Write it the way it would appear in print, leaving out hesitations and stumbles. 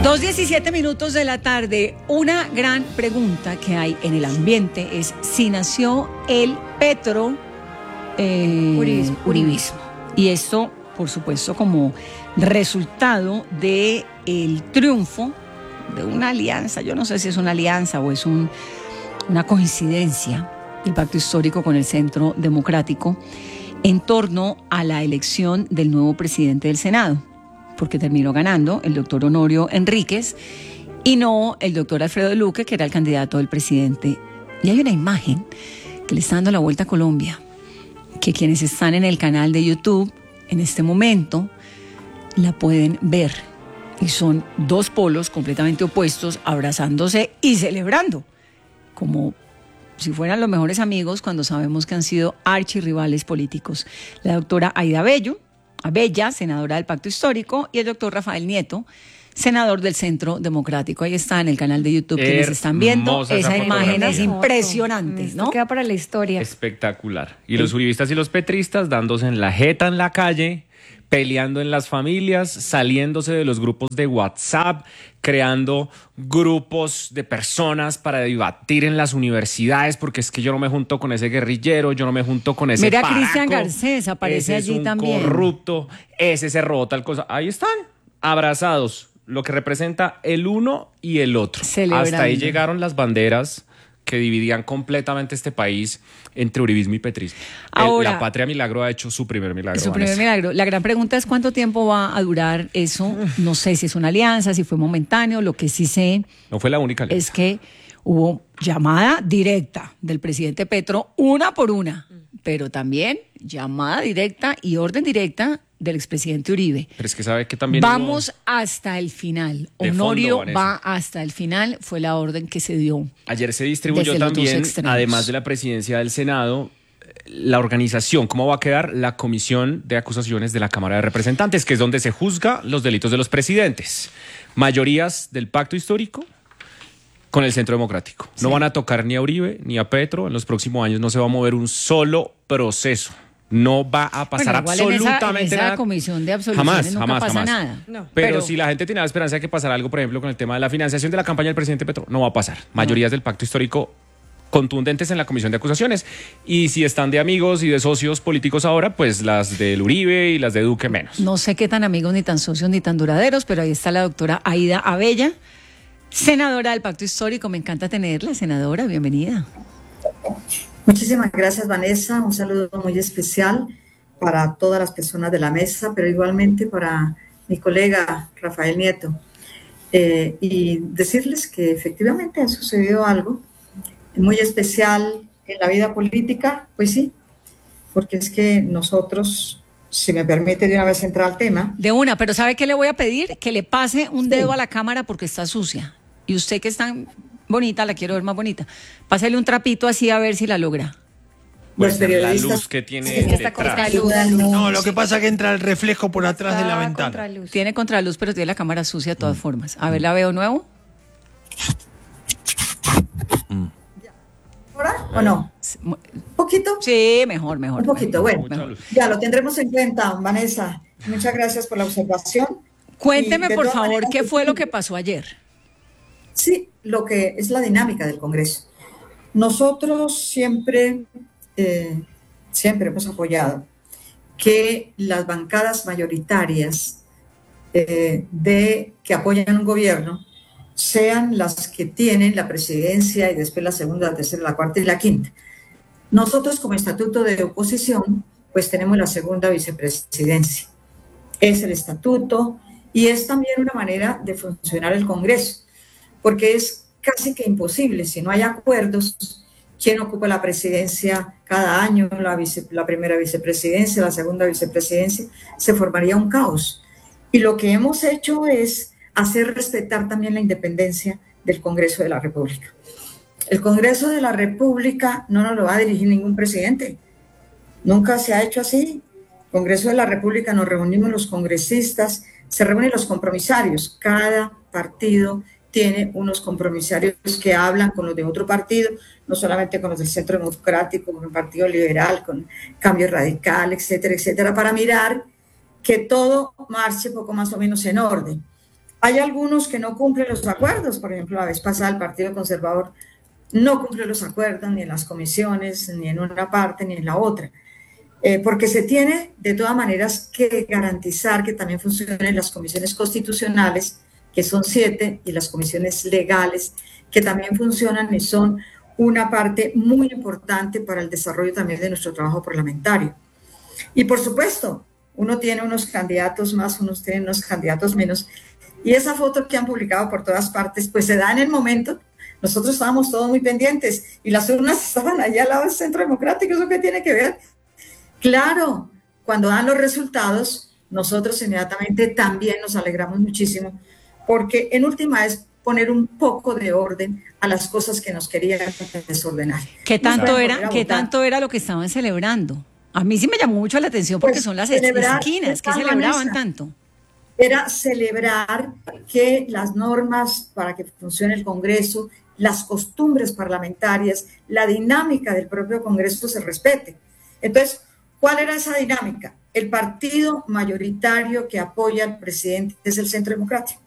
2:17 de la tarde. Una gran pregunta que hay en el ambiente es si nació el uribismo. Y esto, por supuesto, como resultado de el triunfo de una alianza. Yo no sé si es una alianza o es una coincidencia del pacto histórico con el Centro Democrático en torno a la elección del nuevo presidente del Senado, porque terminó ganando el doctor Honorio Enríquez y no el doctor Alfredo Luque, que era el candidato del presidente. Y hay una imagen que le está dando la vuelta a Colombia, que quienes están en el canal de YouTube en este momento la pueden ver. Y son dos polos completamente opuestos, abrazándose y celebrando, como si fueran los mejores amigos cuando sabemos que han sido archirrivales políticos. La doctora Aida Abella, senadora del Pacto Histórico, y el doctor Rafael Nieto, senador del Centro Democrático. Ahí está en el canal de YouTube, quienes están viendo. Esa imagen es impresionante, ¿no? Queda para la historia. Espectacular. Y los uribistas y los petristas dándose en la jeta en la calle, peleando en las familias, saliéndose de los grupos de WhatsApp, creando grupos de personas para debatir en las universidades, porque es que yo no me junto con ese guerrillero, yo no me junto con ese Mira, paraco. Cristian Garcés aparece ese allí es un también. Corrupto, ese se robó tal cosa. Ahí están, abrazados, lo que representa el uno y el otro. Celebrando. Hasta ahí llegaron las banderas que dividían completamente este país entre uribismo y petrismo. Ahora, la Patria Milagro ha hecho su primer milagro. Su primer milagro. La gran pregunta es cuánto tiempo va a durar eso. No sé si es una alianza, si fue momentáneo. Lo que sí sé no fue la única alianza. Es que hubo llamada directa del presidente Petro, una por una, pero también llamada directa y orden directa del expresidente Uribe. Pero es que sabe que también vamos hasta el final. Honorio va hasta el final, fue la orden que se dio. Ayer se distribuyó también, además de la presidencia del Senado, la organización, cómo va a quedar la Comisión de Acusaciones de la Cámara de Representantes, que es donde se juzga los delitos de los presidentes. Mayorías del pacto histórico con el Centro Democrático. No van a tocar ni a Uribe ni a Petro. En los próximos años no se va a mover un solo proceso. No va a pasar absolutamente en esa nada. Comisión de absoluciones nunca pasa nada. No. Pero si la gente tiene la esperanza de que pasara algo, por ejemplo, con el tema de la financiación de la campaña del presidente Petro, no va a pasar. Mayorías del pacto histórico contundentes en la Comisión de Acusaciones. Y si están de amigos y de socios políticos ahora, pues las del Uribe y las de Duque menos. No sé qué tan amigos, ni tan socios, ni tan duraderos, pero ahí está la doctora Aida Abella, senadora del Pacto Histórico. Me encanta tenerla, senadora. Bienvenida. Muchísimas gracias, Vanessa. Un saludo muy especial para todas las personas de la mesa, pero igualmente para mi colega Rafael Nieto. Y decirles que efectivamente ha sucedido algo muy especial en la vida política, pues sí, porque es que nosotros, si me permite de una vez entrar al tema. De una, pero ¿sabe qué le voy a pedir? Que le pase un dedo a la cámara porque está sucia. Y usted que es tan bonita, la quiero ver más bonita. Pásale un trapito así a ver si la logra. Pues la luz que tiene detrás. No, lo que pasa es que entra el reflejo por atrás de la ventana. Contraluz. Tiene contraluz, pero tiene la cámara sucia de todas formas. A ver, ¿la veo nuevo? ¿Ahora o no? ¿Un poquito? Sí, mejor. Un poquito, bueno. Ya lo tendremos en cuenta, Vanessa. Muchas gracias por la observación. Cuénteme, por favor, ¿qué fue lo que pasó ayer? Sí, lo que es la dinámica del Congreso. Nosotros siempre hemos apoyado que las bancadas mayoritarias que apoyan un gobierno sean las que tienen la presidencia y después la segunda, la tercera, la cuarta y la quinta. Nosotros como estatuto de oposición, pues tenemos la segunda vicepresidencia. Es el estatuto y es también una manera de funcionar el Congreso, porque es casi que imposible, si no hay acuerdos, quién ocupa la presidencia cada año, la primera vicepresidencia, la segunda vicepresidencia, se formaría un caos. Y lo que hemos hecho es hacer respetar también la independencia del Congreso de la República. El Congreso de la República no nos lo va a dirigir ningún presidente. Nunca se ha hecho así. Congreso de la República nos reunimos los congresistas, se reúnen los compromisarios. Cada partido tiene unos compromisarios que hablan con los de otro partido, no solamente con los del Centro Democrático, con el Partido Liberal, con Cambio Radical, etcétera, etcétera, para mirar que todo marche poco más o menos en orden. Hay algunos que no cumplen los acuerdos, por ejemplo, la vez pasada el Partido Conservador no cumplió los acuerdos ni en las comisiones, ni en una parte, ni en la otra, porque se tiene de todas maneras que garantizar que también funcionen las comisiones constitucionales, que son 7, y las comisiones legales, que también funcionan y son una parte muy importante para el desarrollo también de nuestro trabajo parlamentario. Y por supuesto, uno tiene unos candidatos más, unos tienen unos candidatos menos, y esa foto que han publicado por todas partes, pues se da en el momento. Nosotros estábamos todos muy pendientes y las urnas estaban allá al lado del Centro Democrático. ¿Eso qué tiene que ver? Claro, cuando dan los resultados, nosotros inmediatamente también nos alegramos muchísimo, porque en última es poner un poco de orden a las cosas que nos querían desordenar. ¿Qué tanto era lo que estaban celebrando? A mí sí me llamó mucho la atención porque pues son las esquinas. ¿Qué celebraban tanto? Era celebrar que las normas para que funcione el Congreso, las costumbres parlamentarias, la dinámica del propio Congreso se respete. Entonces, ¿cuál era esa dinámica? El partido mayoritario que apoya al presidente es el Centro Democrático.